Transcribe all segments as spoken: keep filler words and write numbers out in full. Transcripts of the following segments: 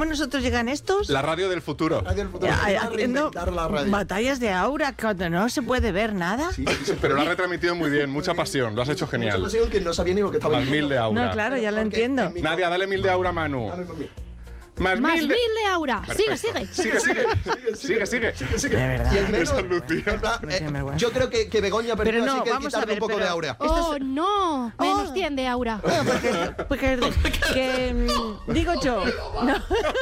¿cómo nosotros llegan estos? La radio del futuro. La radio del futuro. Ya, Hay que haciendo reinventar la radio. batallas de aura cuando no se puede ver nada. Sí, sí, sí. Pero lo has retransmitido muy bien, mucha pasión, lo has hecho genial. Mucha pasión que no sabía ni lo que estaba Más diciendo. mil de aura. No, claro, ya lo Porque entiendo. en mi- Nadia, dale mil de aura a Manu. Dame por mí. Más, Más mil de... mil de aura. Sigue, Perfecto. sigue. Sigue, sigue. Sigue, sigue. De verdad. Y el menos, Esa Lucía. en plan, Me tiene eh, vergüenza. yo creo que, que Begoña Pero perdió, no, así que hay que vamos a quitarle ver, un poco pero- de aura. Oh, no. Menos Oh. cien de aura. Porque, que, mm, digo yo, no,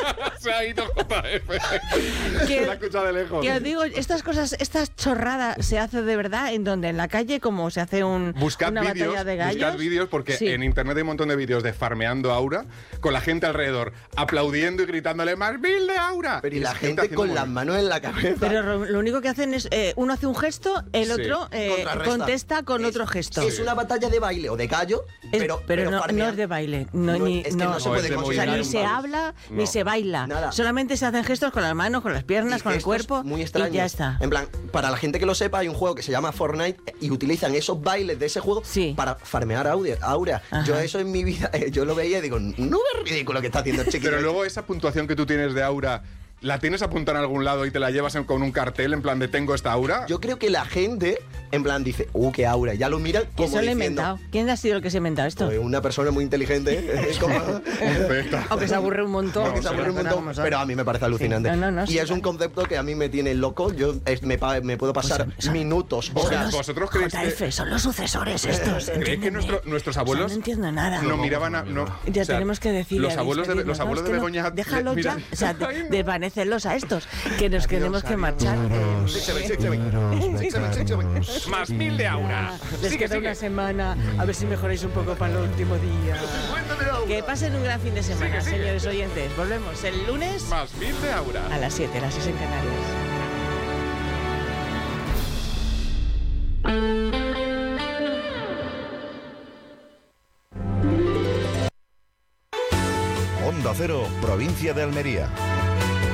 Se ha ido J F. que, Se la escucha de lejos. que os digo, estas cosas, estas chorradas se hace de verdad en donde, en la calle, como se hace un, Buscad una vídeos, batalla de gallos. buscad vídeos porque Sí. en internet hay un montón de vídeos de farmeando aura con la gente alrededor aplaudiendo y gritándole más mil de aura. Pero y la es gente haciendo con muy las bien. manos en la cabeza. Pero lo, lo único que hacen es, eh, uno hace un gesto, el Sí. otro eh, Contrarresta. contesta con Es- otro gesto. Es una batalla de baile o de gallo, Es- pero, pero, no, farmean. no es de baile, no, No, ni, es que no se No, puede es de o sea, considerar ni un se baile. habla No. ni se baila. Nada. Solamente se hacen gestos con las manos, con las piernas, Y con el gestos cuerpo muy extraños. y ya está. En plan, para la gente que lo sepa, hay un juego que se llama Fortnite y utilizan esos bailes de ese juego Sí. para farmear audia- aura. Ajá. Yo eso en mi vida, eh, yo lo veía y digo, no es ridículo que está haciendo el chiquillo. Pero luego esa puntuación que tú tienes de aura, ¿la tienes apuntada en algún lado y te la llevas en- con un cartel en plan de tengo esta aura? Yo creo que la gente, en plan, dice, uh, qué aura. Ya lo miran Que como eso lo he diciendo, inventado. ¿Quién ha sido el que se ha inventado esto? pues, una persona muy inteligente. ¿eh? Como- Perfecta. Aunque se aburre un montón. Porque se aburre un Pero montón, como son. pero a mí me parece alucinante. Sí. No, no, no, y sí, es un vale. concepto que a mí me tiene loco. Yo es- me, pa- me puedo pasar Pues son- minutos, Vos- horas. ¿Vosotros creéis J F, que, son los sucesores estos. creéis que entiéndeme. nuestro- nuestros O sea, abuelos no entiendo nada. no miraban a... No, Ya o sea, tenemos que decir. Los abuelos de, los abuelos de Begoña... Déjalo mira- ya. O sea, de- Ay, no. desvanécelos a estos. Que nos tenemos que adiós. marchar. Sígueme, sígueme. Sígueme, sígueme. Más mil de aura. Les Sigue, queda sigue. una semana. A ver si mejoráis un poco para el último día. Que pasen un gran fin de semana, Sigue, sigue. señores oyentes. Volvemos el lunes Más mil de aura. a las siete, las seis en Canarias. Onda Cero, provincia de Almería.